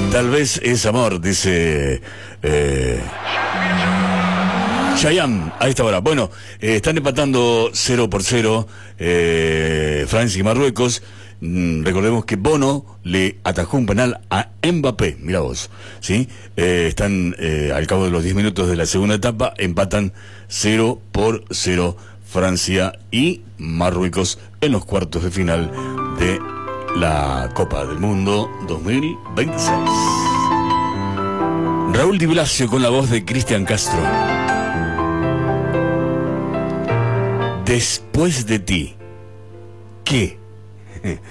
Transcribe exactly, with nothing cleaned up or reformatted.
Tal vez es amor, dice eh, Chayanne a esta hora. Bueno, eh, están empatando cero por cero eh, Francia y Marruecos. Mm, recordemos que Bono le atajó un penal a Mbappé, mira vos, ¿sí? Eh, están eh, al cabo de los diez minutos de la segunda etapa, empatan cero por cero Francia y Marruecos en los cuartos de final de la Copa del Mundo dos mil veintiséis. Raúl Di Blasio con la voz de Cristian Castro. Después de ti, ¿qué?